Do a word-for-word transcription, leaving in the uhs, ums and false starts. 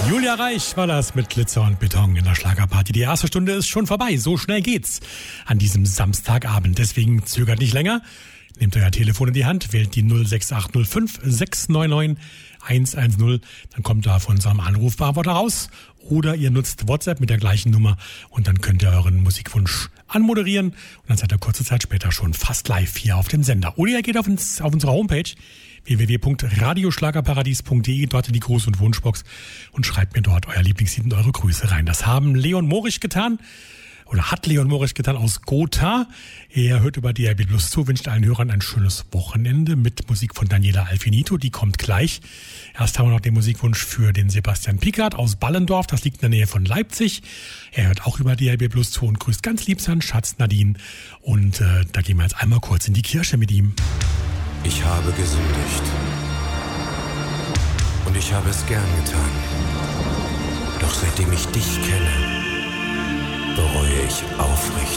Julia Reich war das mit Glitzer und Beton in der Schlagerparty. Die erste Stunde ist schon vorbei. So schnell geht's an diesem Samstagabend. Deswegen zögert nicht länger. Nehmt euer Telefon in die Hand, wählt die null sechs acht null fünf sechs neun neun eins eins null. Dann kommt da von unserem Anrufbeantworter raus. Oder ihr nutzt WhatsApp mit der gleichen Nummer und dann könnt ihr euren Musikwunsch anmoderieren. Und dann seid ihr kurze Zeit später schon fast live hier auf dem Sender. Oder ihr geht auf, ins, auf unsere Homepage w w w punkt radioschlagerparadies punkt d e, dort in die Gruß- und Wunschbox und schreibt mir dort euer Lieblingslied und eure Grüße rein. Das haben Leon Morich getan. Oder hat Leon Morich getan aus Gotha. Er hört über D R B Plus zu, wünscht allen Hörern ein schönes Wochenende mit Musik von Daniela Alfinito. Die kommt gleich. Erst haben wir noch den Musikwunsch für den Sebastian Pickard aus Ballendorf. Das liegt in der Nähe von Leipzig. Er hört auch über D R B Plus zu und grüßt ganz lieb seinen Schatz Nadine. Und äh, da gehen wir jetzt einmal kurz in die Kirche mit ihm. Ich habe gesündigt. Und ich habe es gern getan. Doch seitdem ich dich kenne, bereue ich aufrichtig.